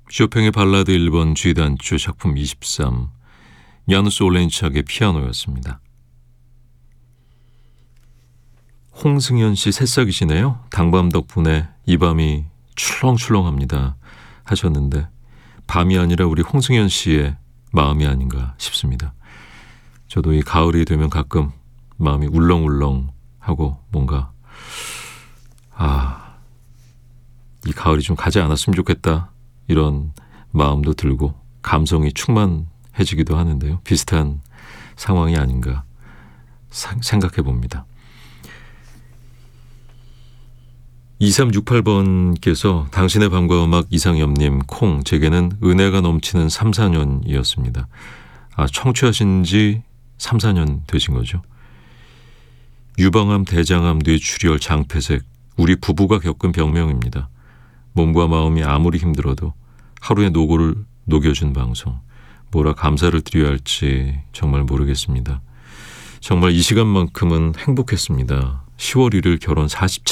쇼팽의 발라드 1번 G단조 작품 23 야누스 올레니착의 피아노였습니다. 홍승현 씨 새싹이시네요. 당밤 덕분에 이 밤이 출렁출렁합니다 하셨는데 밤이 아니라 우리 홍승현 씨의 마음이 아닌가 싶습니다. 저도 이 가을이 되면 가끔 마음이 울렁울렁하고 뭔가 이 가을이 좀 가지 않았으면 좋겠다 이런 마음도 들고 감성이 충만해지기도 하는데요. 비슷한 상황이 아닌가 생각해 봅니다. 2368번께서 당신의 밤과 음악 이상엽님 콩 제게는 은혜가 넘치는 3, 4년이었습니다. 청취하신 지 3, 4년 되신 거죠. 유방암, 대장암, 뇌출혈, 장폐색 우리 부부가 겪은 병명입니다. 몸과 마음이 아무리 힘들어도 하루의 노고를 녹여준 방송 뭐라 감사를 드려야 할지 정말 모르겠습니다. 정말 이 시간만큼은 행복했습니다. 10월 1일 결혼